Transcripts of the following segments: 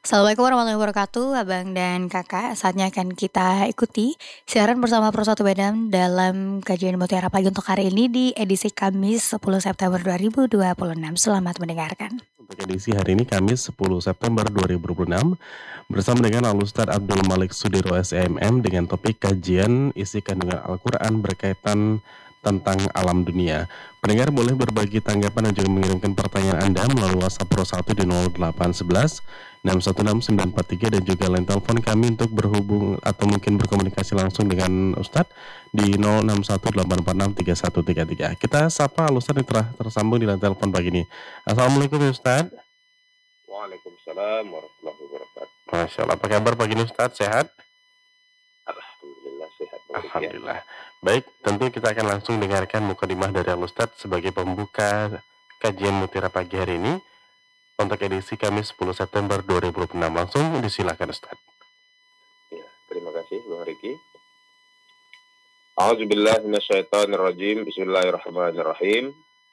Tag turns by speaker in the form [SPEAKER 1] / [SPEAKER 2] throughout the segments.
[SPEAKER 1] Assalamualaikum warahmatullahi wabarakatuh, Abang dan Kakak. Saatnya akan kita ikuti siaran bersama Pro 1 Medan dalam kajian Mutiara Pagi untuk hari ini di edisi Kamis 10 September 2026. Selamat mendengarkan.
[SPEAKER 2] Untuk edisi hari ini Kamis 10 September 2026 bersama dengan Al-Ustadz Abdul Malik Sudiro SMM dengan topik kajian isi kandungan Al-Quran berkaitan tentang alam dunia. Pendengar boleh berbagi tanggapan dan juga mengirimkan pertanyaan Anda melalui WhatsApp Pro 1 di 0811 616 943 dan juga line telepon kami untuk berhubung atau mungkin berkomunikasi langsung dengan Ustadz di 0618463133. Kita sapa Al-Ustadz yang telah tersambung di line telepon pagi ini. Assalamualaikum ya Ustadz.
[SPEAKER 3] Waalaikumsalam warahmatullahi wabarakatuh.
[SPEAKER 2] Masya Allah, apa kabar pagi ini Ustadz? Sehat?
[SPEAKER 3] Alhamdulillah sehat.
[SPEAKER 2] Alhamdulillah. Baik, tentu kita akan langsung dengarkan mukadimah dari Al-Ustadz sebagai pembuka kajian Mutiara Pagi hari ini untuk edisi Kamis 10 September 2026. Langsung disilakan Ustadz.
[SPEAKER 3] Ya, terima kasih Bang Riki. A'udzubillahi minasyaitonirrajim. Bismillahirrahmanirrahim.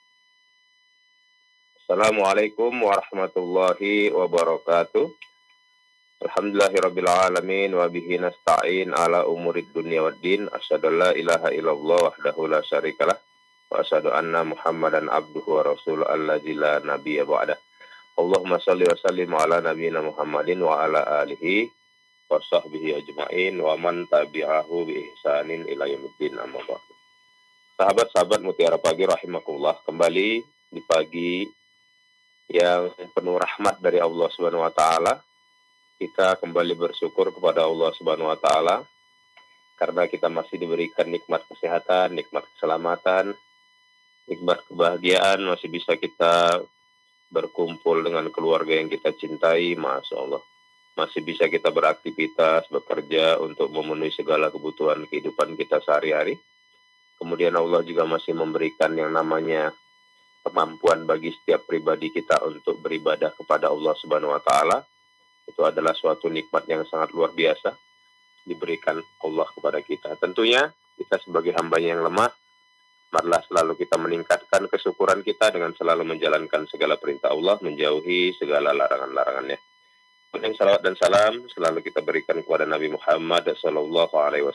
[SPEAKER 3] Assalamualaikum warahmatullahi wabarakatuh. Alhamdulillahirabbil alamin wa bihi nasta'in ala umurid dunya waddin. Asyhadu an la ilaha illallah wahdahu la syarikalah wa asyhadu anna Muhammadan abduhu wa rasuluhu allazi la nabiyya ba'dah. Allahumma shalli wa sallim ala nabiyyina Muhammadin wa ala alihi wa sahbihi ajma'in wa man tabi'ahu bi ihsanin ila yaumiddin, amma ba'du. Sahabat-sahabat Mutiara Pagi rahimakumullah, kembali di pagi yang penuh rahmat dari Allah Subhanahu wa taala. Kita kembali bersyukur kepada Allah Subhanahu wa taala karena kita masih diberikan nikmat kesehatan, nikmat keselamatan, nikmat kebahagiaan, masih bisa kita berkumpul dengan keluarga yang kita cintai, Masya Allah. Masih bisa kita beraktivitas, bekerja untuk memenuhi segala kebutuhan kehidupan kita sehari-hari. Kemudian Allah juga masih memberikan yang namanya kemampuan bagi setiap pribadi kita untuk beribadah kepada Allah Subhanahu wa taala. Itu adalah suatu nikmat yang sangat luar biasa diberikan Allah kepada kita. Tentunya kita sebagai hamba yang lemah, marilah selalu kita meningkatkan kesyukuran kita dengan selalu menjalankan segala perintah Allah, menjauhi segala larangan-larangannya. Kemudian salawat dan salam selalu kita berikan kepada Nabi Muhammad sallallahu alaihi wasallam